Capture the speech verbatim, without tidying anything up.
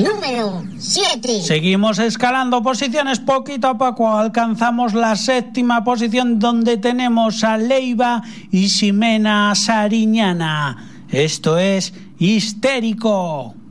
Número siete. Seguimos escalando posiciones poquito a poco. Alcanzamos la séptima posición, donde tenemos a Leiva y Ximena Sariñana. Esto es Histérico.